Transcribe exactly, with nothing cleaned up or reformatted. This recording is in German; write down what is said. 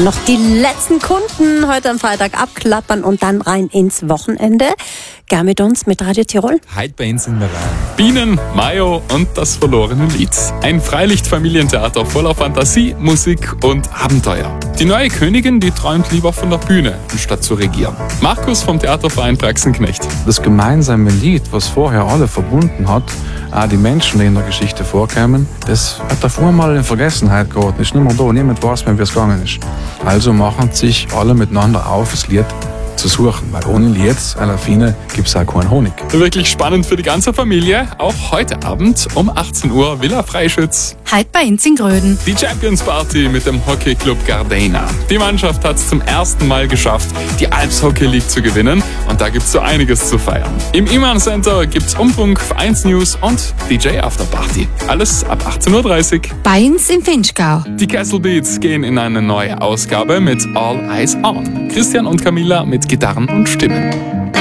Noch die letzten Kunden heute am Freitag abklappern und dann rein ins Wochenende. Gern mit uns, mit Radio Tirol. Heute bei uns in Meran. Bienen, Mayo und das verlorene Lied. Ein Freilicht-Familientheater voller Fantasie, Musik und Abenteuer. Die neue Königin, die träumt lieber von der Bühne, anstatt zu regieren. Markus vom Theaterverein Praxenknecht. Das gemeinsame Lied, was vorher alle verbunden hat, auch die Menschen, die in der Geschichte vorkamen, das hat davor mal in Vergessenheit geraten. Ist nicht mehr da, niemand weiß mehr, wie es gegangen ist. Also machen sich alle miteinander auf, das Lied zu suchen, weil ohne Lied, einer Fine, gibt es auch keinen Honig. Wirklich spannend für die ganze Familie. Auch heute Abend um achtzehn Uhr Villa Freischütz. Heute bei uns in Gröden. Die Champions Party mit dem Hockeyclub Gardena. Die Mannschaft hat es zum ersten Mal geschafft, die Alps Hockey League zu gewinnen. Und da gibt's so einiges zu feiern. Im Iman Center gibt's Umfunk, eins News und D J Afterparty. Alles ab achtzehn Uhr dreißig. Bei uns im Finchgau. Die Castle Beats gehen in eine neue Ausgabe mit All Eyes On. Christian und Camilla mit Gitarren und Stimmen.